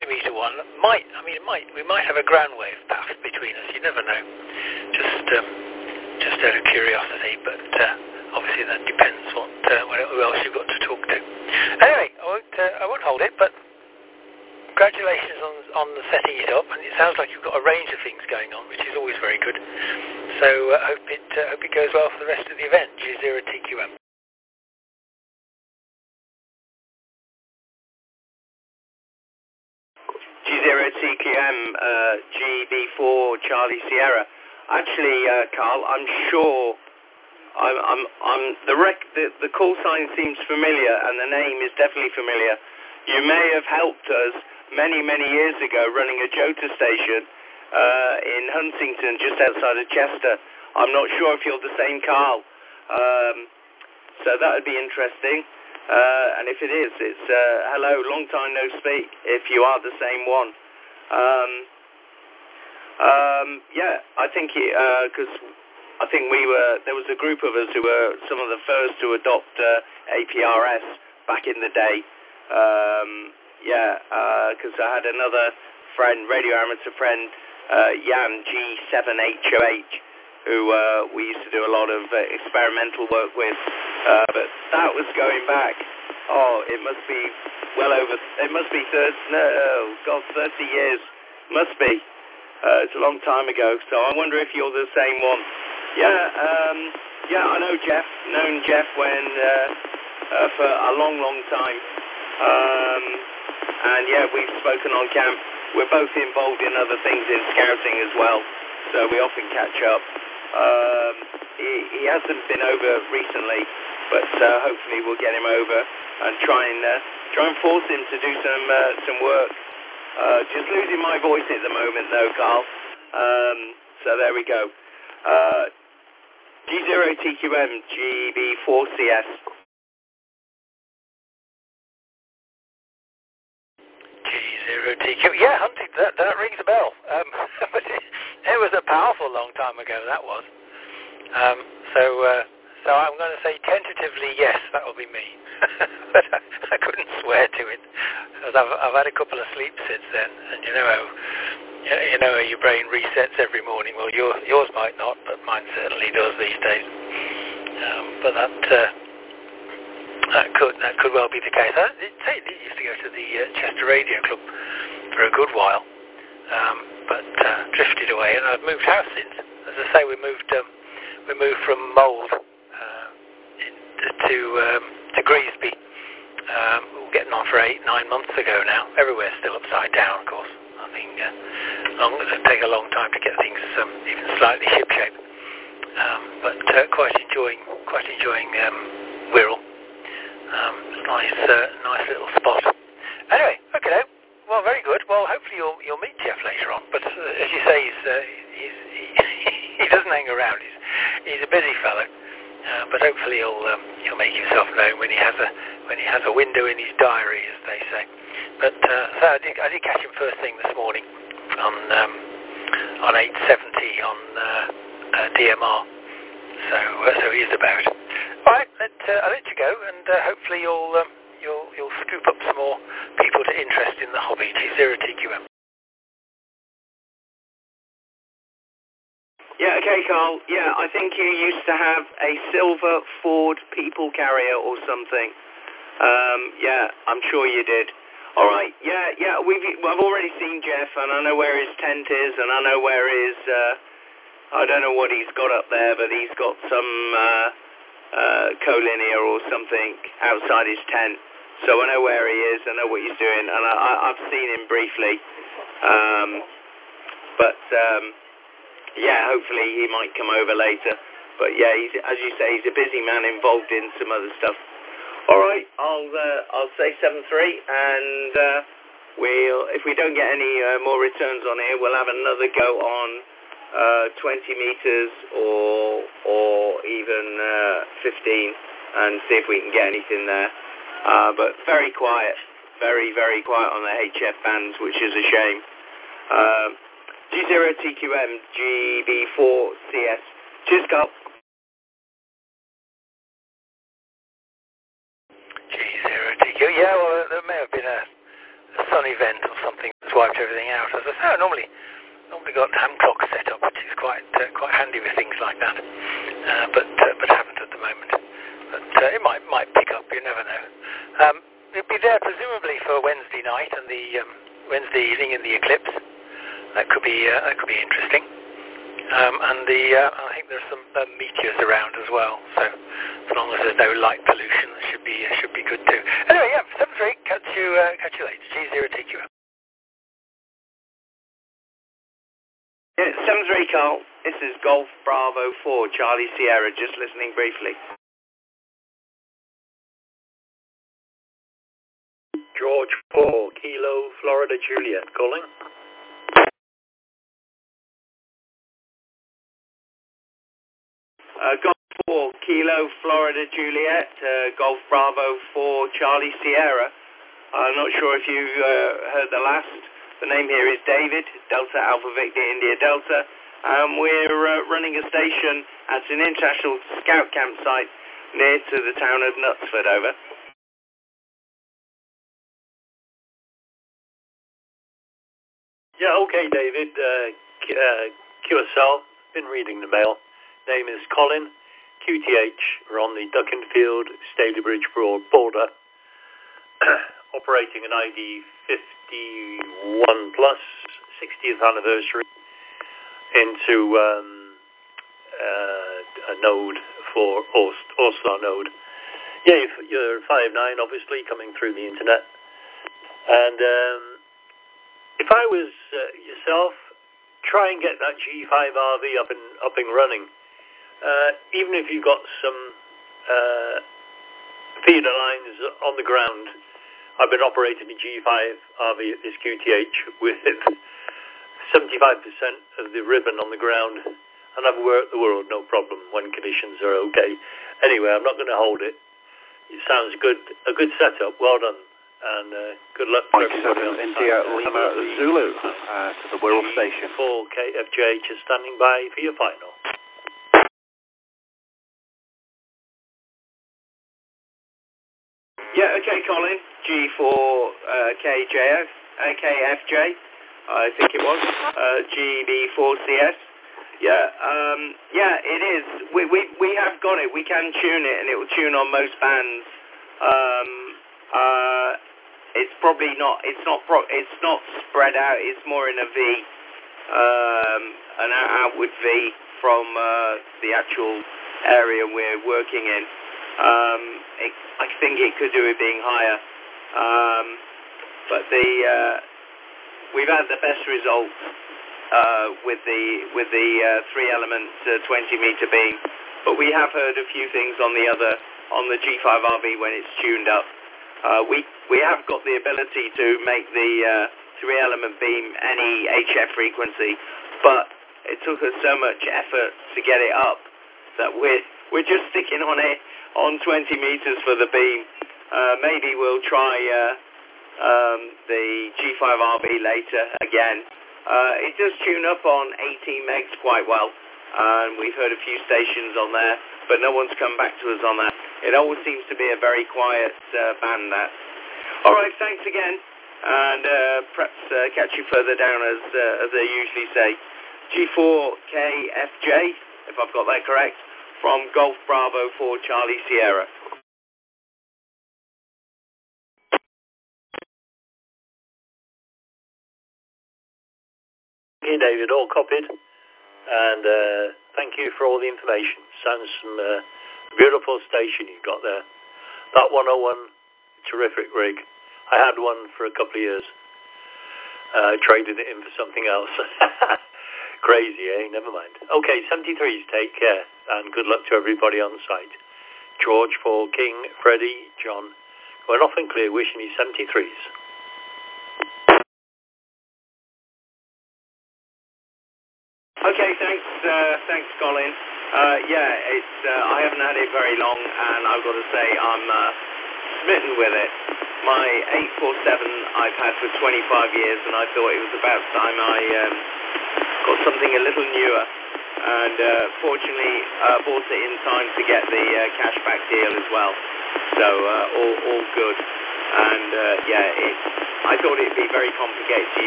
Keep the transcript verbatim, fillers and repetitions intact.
metre one might, I mean, it might, we might have a ground wave path between us. You never know. Just, um, just out of curiosity, but uh, obviously that depends what, uh, what who else you've got to talk to. Anyway, I won't, uh, I won't hold it, but congratulations on on the setting it up, and it sounds like you've got a range of things going on, which is always very good. So I uh, hope it uh, hope it goes well for the rest of the event. G zero T Q M. G zero T Q M, uh, G B four Charlie Sierra. Actually, uh, Carl, I'm sure I'm, I'm, I'm the, rec- the the call sign seems familiar, and the name is definitely familiar. You may have helped us many, many years ago running a Jota station uh, in Huntington, just outside of Chester. I'm not sure if you're the same Carl. Um, so that would be interesting. Uh, and if it is, it's uh, hello, long time no speak, if you are the same one. Um, um, yeah, I think, because uh, I think we were, there was a group of us who were some of the first to adopt uh, A P R S back in the day. Um, yeah, because uh, I had another friend, radio amateur friend, uh, Jan G seven H O H, who uh, we used to do a lot of uh, experimental work with, uh, but that was going back, oh, it must be well over, it must be thirty, no, God, thirty years, must be, uh, it's a long time ago, so I wonder if you're the same one. Yeah, um, yeah, I know Jeff, known Jeff when, uh, uh, for a long, long time. Um, and yeah, we've spoken on camp. We're both involved in other things in scouting as well, so we often catch up. Um, he, he hasn't been over recently, but uh, hopefully we'll get him over and try and uh, try and force him to do some uh, some work. Uh, just losing my voice at the moment, though, Carl. Um, so there we go. Uh, G zero T Q M G B four C S. G zero T Q. Yeah, hunting, that, that rings a bell. Um, but it, it was a powerful long time ago, that was. Um, so uh, so I'm going to say tentatively, yes, that will be me. But I, I couldn't swear to it, because I've, I've had a couple of sleeps since then, and you know how, you know how your brain resets every morning. Well, your, yours might not, but mine certainly does these days. Um, but that... Uh, That could that could well be the case. I I used to go to the uh, Chester Radio Club for a good while, um, but uh, drifted away, and I've moved house since. As I say, we moved um, we moved from Mould uh, in, to um, to Greasby. Um, we're getting on for eight nine months ago now. Everywhere's still upside down, of course. I think uh, long, it'll take a long time to get things um, even slightly shipshape. Um, but uh, quite enjoying quite enjoying um, Wirral. Um, nice, uh, nice little spot. Anyway, okay, well, very good. Well, hopefully you'll you'll meet Jeff later on. But uh, as you say, he's, uh, he's he, he doesn't hang around. He's he's a busy fellow. Uh, but hopefully he'll um, he'll make himself known when he has a when he has a window in his diary, as they say. But uh, so I did I did catch him first thing this morning on um, on eight seventy on uh, uh, D M R. So uh, so he is about. All right, let, uh, I'll let you go, and uh, hopefully you'll, um, you'll you'll scoop up some more people to interest in the hobby. G zero T Q M. Yeah, okay, Carl. Yeah, I think you used to have a silver Ford people carrier or something. Um, yeah, I'm sure you did. All right, yeah, yeah. We've I've already seen Jeff, and I know where his tent is, and I know where his. Uh, I don't know what he's got up there, but he's got some. Uh, Uh, collinear or something outside his tent, so I know where he is, I know what he's doing, and I, I, I've seen him briefly, um, but um, yeah, hopefully he might come over later, but yeah, he's, as you say, he's a busy man involved in some other stuff. Alright, I'll uh, I'll say seven three, and uh, we'll, if we don't get any uh, more returns on here, we'll have another go on Uh, twenty meters or or even uh, fifteen, and see if we can get anything there. Uh, but very quiet, very very quiet on the H F bands, which is a shame. Uh, G zero T Q M G B four C S. Cheers, Carl. G zero T Q. Yeah, well, there may have been a, a sun event or something wiped everything out. As I say, I normally normally got ham clocks set up, which is quite uh, quite handy with things like that, uh, but uh, but haven't at the moment. But uh, it might might pick up. You never know. Um, it'll be there presumably for Wednesday night and the um, Wednesday evening in the eclipse. That could be uh, that could be interesting. Um, and the uh, I think there's some uh, meteors around as well. So as long as there's no light pollution, it should be uh, should be good too. Anyway, yeah, seven three. Catch you uh, catch you later. G zero T Q. Yeah, seven three, Carl. This is Golf Bravo four, Charlie Sierra. Just listening briefly. George four, Kilo, Florida Juliet, calling. Uh, Golf four, Kilo, Florida Juliet, uh, Golf Bravo four, Charlie Sierra. I'm not sure if you uh, heard the last. The name here is David, Delta Alpha Victor India Delta. Um, we're uh, running a station at an international scout campsite near to the town of Knutsford, over. Yeah, okay, David. Uh, Q, uh, Q S L, been reading the mail. Name is Colin, Q T H. We're on the Duckenfield, Stalybridge border, operating an I D fifty-one plus, sixtieth anniversary, into um, uh, a node for Orstar node. Yeah, you're five nine, obviously, coming through the internet. And um, if I was uh, yourself, try and get that G five R V up and up and running. Uh, even if you've got some uh, feeder lines on the ground. I've been operating the G five R V at this Q T H with seventy-five percent of the ribbon on the ground, and I've worked the world no problem when conditions are okay. Anyway, I'm not going to hold it. It sounds good, a good setup. Well done. And uh, good luck to everybody else. India Lima Zulu uh, to the Wirral Station. four K F J just standing by for your final. Yeah, okay, Colin. G four K J F, uh, K F J, I think it was. Uh, G B four C S. Yeah, um, yeah, it is. We, we we have got it. We can tune it, and it will tune on most bands. Um, uh, It's probably not. It's not. Pro, it's not spread out. It's more in a V, um, an outward V from uh, the actual area we're working in. Um, it, I think it could do it being higher, um, but the uh, we've had the best results uh, with the with the uh, three element uh, twenty meter beam. But we have heard a few things on the other on the G five R V when it's tuned up. Uh, we we have got the ability to make the uh, three-element beam any H F frequency, but it took us so much effort to get it up that we're we're just sticking on it on twenty meters for the beam. Uh, maybe we'll try uh, um, the G five R V later again. Uh, it does tune up on eighteen megs quite well, and we've heard a few stations on there, but no one's come back to us on that. It always seems to be a very quiet uh, band, that. All right, thanks again, and uh, perhaps uh, catch you further down, as uh, as they usually say. G four K F J, if I've got that correct, from Golf Bravo four Charlie Sierra. Okay, David, all copied, and uh, thank you for all the information. Sounds some uh, beautiful station you've got there. That one oh one, terrific rig. I had one for a couple of years. Uh, traded it in for something else. Crazy, eh? Never mind. Okay, seventy-threes, take care, and good luck to everybody on site. George for King, Freddie, John. Going off and clear, wishing you seventy-threes. Okay, thanks, uh, thanks, Colin. Uh, yeah, it's uh, I haven't had it very long, and I've got to say I'm uh, smitten with it. My eight forty-seven I've had for twenty-five years, and I thought it was about time I um, got something a little newer. And uh, fortunately, uh, bought it in time to get the uh, cashback deal as well. So uh, all all good. And uh, yeah, it, I thought it'd be very complicated to